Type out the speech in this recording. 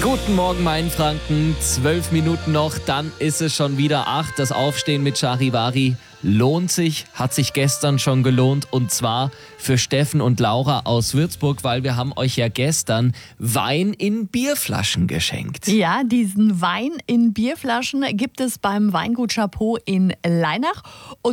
Guten Morgen, Mainfranken. 12 Minuten noch, dann ist es schon wieder 8. Das Aufstehen mit Charivari lohnt sich, hat sich gestern schon gelohnt. Und zwar für Steffen und Laura aus Würzburg, weil wir haben euch ja gestern Wein in Bierflaschen geschenkt. Ja, diesen Wein in Bierflaschen gibt es beim Weingut Chapeau in Leinach. Und